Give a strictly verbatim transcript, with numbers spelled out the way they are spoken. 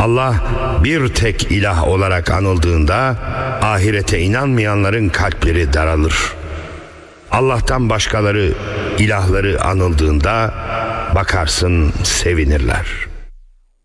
Allah bir tek ilah olarak anıldığında ahirete inanmayanların kalpleri daralır. Allah'tan başkaları, ilahları anıldığında bakarsın sevinirler.